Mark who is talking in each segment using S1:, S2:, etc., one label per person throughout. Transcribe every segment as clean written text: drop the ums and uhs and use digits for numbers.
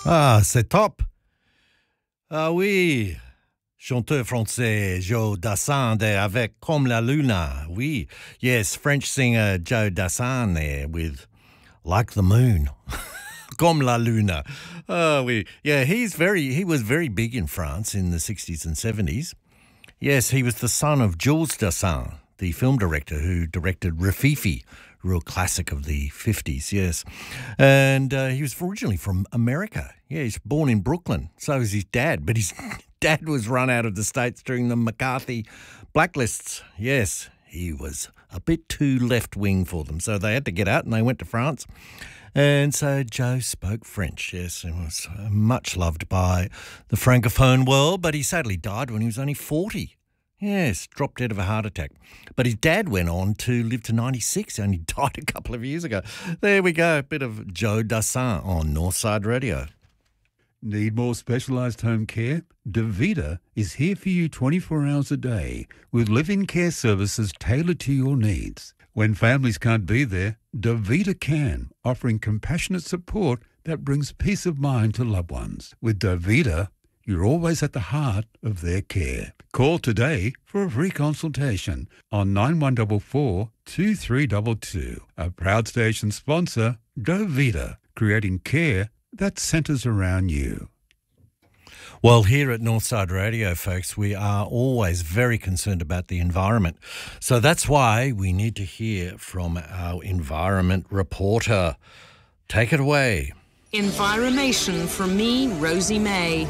S1: Ah, c'est top. Ah oui, chanteur français Joe Dassin there avec Comme la Luna. Oui, yes, French singer Joe Dassin there with Like the Moon. Comme la Luna. Oh, oui. Yeah, he was very big in France in the 60s and 70s. Yes, he was the son of Jules Dassin, the film director who directed Rafifi, real classic of the 50s, yes. And he was originally from America. Yeah, he's born in Brooklyn. So was his dad. But his dad was run out of the States during the McCarthy blacklists. Yes, he was a bit too left-wing for them. So they had to get out and they went to France. And so Joe spoke French, yes, and was much loved by the Francophone world. But he sadly died when he was only 40. Yes, dropped dead of a heart attack. But his dad went on to live to 96 and he died a couple of years ago. There we go, a bit of Joe Dassin on Northside Radio.
S2: Need more specialised home care? DaVita is here for you 24 hours a day with live-in care services tailored to your needs. When families can't be there, DaVita can, offering compassionate support that brings peace of mind to loved ones. With DaVita, you're always at the heart of their care. Call today for a free consultation on 9144 2322. A proud station sponsor, DaVita, creating care that centres around you.
S1: Well, here at Northside Radio, folks, we are always very concerned about the environment. So that's why we need to hear from our environment reporter. Take it away.
S3: Environmation from me, Rosie May.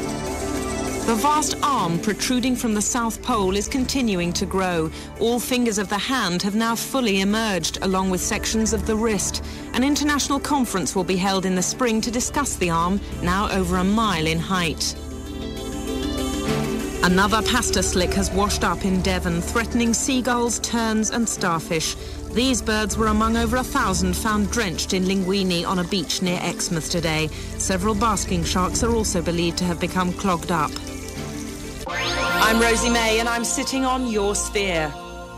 S3: The vast arm protruding from the South Pole is continuing to grow. All fingers of the hand have now fully emerged, along with sections of the wrist. An international conference will be held in the spring to discuss the arm, now over a mile in height. Another pasta slick has washed up in Devon, threatening seagulls, terns and starfish. These birds were among over 1,000 found drenched in Linguini on a beach near Exmouth today. Several basking sharks are also believed to have become clogged up. I'm Rosie May and I'm sitting on your sphere.